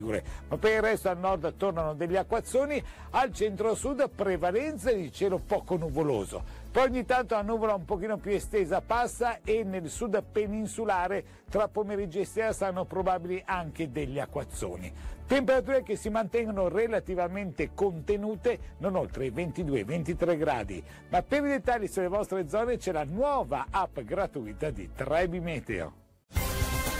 Ma per il resto al nord tornano degli acquazzoni, al centro-sud prevalenza di cielo poco nuvoloso. Poi ogni tanto la nuvola un pochino più estesa passa e nel sud peninsulare tra pomeriggio e sera saranno probabili anche degli acquazzoni. Temperature che si mantengono relativamente contenute, non oltre i 22-23 gradi. Ma per i dettagli sulle vostre zone c'è la nuova app gratuita di Trebi Meteo.